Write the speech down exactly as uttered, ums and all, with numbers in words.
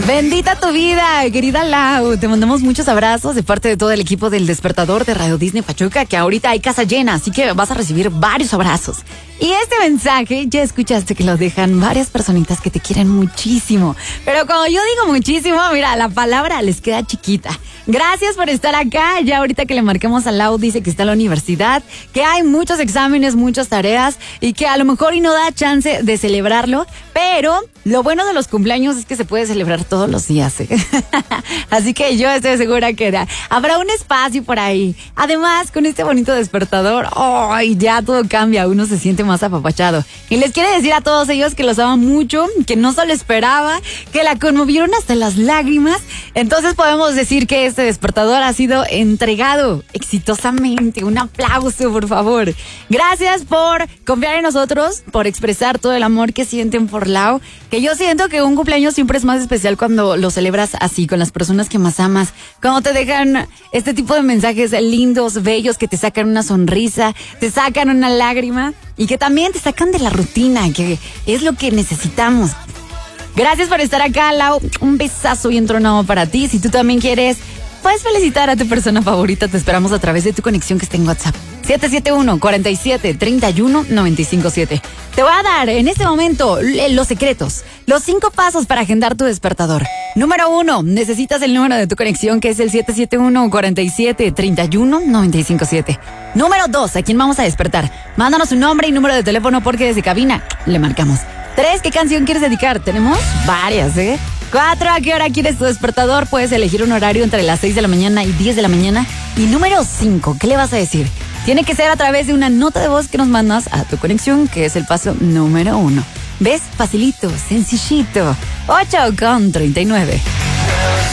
Bendita tu vida, querida Lau. Te mandamos muchos abrazos de parte de todo el equipo del Despertador de Radio Disney Pachuca, que ahorita hay casa llena, así que vas a recibir varios abrazos. Y este mensaje, ya escuchaste que lo dejan varias personitas que te quieren muchísimo. Pero como yo digo muchísimo, mira, la palabra les queda chiquita. Gracias por estar acá. Ya ahorita que le marquemos a Lau, dice que está en la universidad, que hay muchos exámenes, muchas tareas y que a lo mejor y no da chance de celebrarlo, pero lo bueno de los cumpleaños es que se puede celebrar todos los días, ¿eh? Así que yo estoy segura que habrá un espacio por ahí. Además, con este bonito despertador, ¡ay! Ya todo cambia, uno se siente más apapachado. Y les quiere decir a todos ellos que los ama mucho, que no se lo esperaba, que la conmovieron hasta las lágrimas. Entonces podemos decir que este despertador ha sido entregado exitosamente. Un aplauso, por favor. Gracias por confiar en nosotros, por expresar todo el amor que sienten por Lau. Que yo siento que un cumpleaños siempre es más especial cuando lo celebras así, con las personas que más amas. Cuando te dejan este tipo de mensajes lindos, bellos, que te sacan una sonrisa, te sacan una lágrima y que también te sacan de la rutina, que es lo que necesitamos. Gracias por estar acá, Lau. Un besazo bien tronado para ti. Si tú también quieres, puedes felicitar a tu persona favorita. Te esperamos a través de tu conexión que está en WhatsApp. siete siete uno, cuatro siete, tres uno, nueve cinco siete. Te voy a dar en este momento los secretos, los cinco pasos para agendar tu despertador. Número uno, necesitas el número de tu conexión, que es el siete siete uno, cuatro siete, tres uno, nueve cinco siete. Número dos, ¿a quién vamos a despertar? Mándanos su nombre y número de teléfono porque desde cabina le marcamos. Tres, ¿qué canción quieres dedicar? Tenemos varias, ¿eh? Cuatro, ¿a qué hora quieres tu despertador? Puedes elegir un horario entre las seis de la mañana y diez de la mañana. Y número cinco, ¿qué le vas a decir? Tiene que ser a través de una nota de voz que nos mandas a tu conexión, que es el paso número uno. ¿Ves? Facilito, sencillito. ocho con treinta y nueve.